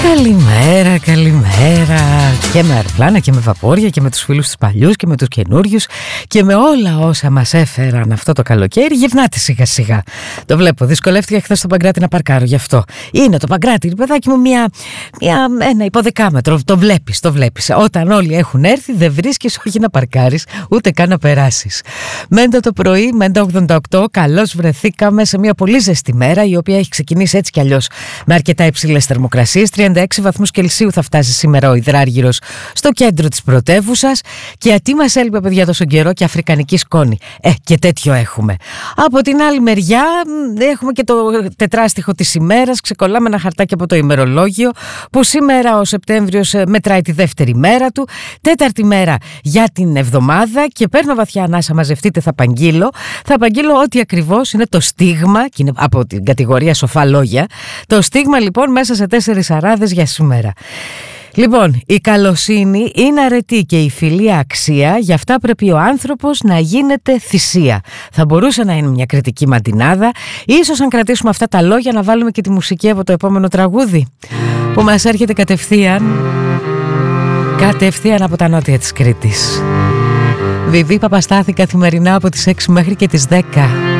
Καλημέρα, καλημέρα. Και με αεροπλάνα και με βαπόρια και με τους φίλους τους παλιούς και με τους καινούριους και με όλα όσα μας έφεραν αυτό το καλοκαίρι. Γυρνάτε σιγά σιγά. Το βλέπω, δυσκολεύτηκα χθες στο Παγκράτη να παρκάρω, γι' αυτό. Είναι το Παγκράτη, παιδάκι μου, ένα υποδεκάμετρο. Το βλέπεις. Όταν όλοι έχουν έρθει, δεν βρίσκεις όχι να παρκάρεις, ούτε καν να περάσεις. Μέντα το πρωί, Μέντα 88, καλώς βρεθήκαμε σε μια πολύ ζεστή μέρα, η οποία έχει ξεκινήσει έτσι κι αλλιώς με αρκετά υψηλές θερμοκρασίες. 36 βαθμούς Κελσίου θα φτάσει σήμερα ο Υδράργυρος στο κέντρο της πρωτεύουσας. Και τι μας έλειπε, παιδιά, τόσο καιρό? Και αφρικανική σκόνη. Και τέτοιο έχουμε. Από την άλλη μεριά έχουμε και το τετράστιχο της ημέρας. Ξεκολλάμε ένα χαρτάκι από το ημερολόγιο, που σήμερα ο Σεπτέμβριος μετράει τη δεύτερη μέρα του, τέταρτη μέρα για την εβδομάδα. Και παίρνω βαθιά ανάσα, μαζευτείτε, θα απαγγείλω ό,τι ακριβώς είναι το στίγμα, και είναι από την κατηγορία σοφά λόγια. Το στίγμα λοιπόν μέσα σε 4 αράδες για σήμερα. Λοιπόν, η καλοσύνη είναι αρετή και η φιλία αξία, γι' αυτά πρέπει ο άνθρωπος να γίνεται θυσία. Θα μπορούσε να είναι μια κριτική μαντινάδα. Ίσως αν κρατήσουμε αυτά τα λόγια να βάλουμε και τη μουσική από το επόμενο τραγούδι, που μας έρχεται κατευθείαν από τα νότια της Κρήτης. Βιβί Παπαστάθη, καθημερινά από τις 6 μέχρι και τις 10.